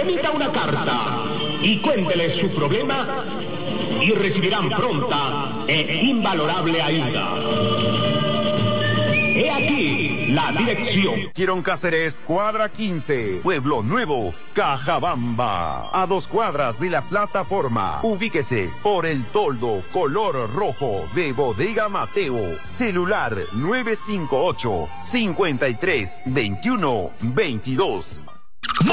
emita una carta y cuéntele su problema y recibirán pronta e invalorable ayuda. He aquí la dirección. Quirón Cáceres, cuadra 15, Pueblo Nuevo, Cajabamba. A 2 cuadras de la plataforma. Ubíquese por el toldo color rojo de Bodega Mateo. Celular 958-53-21-22.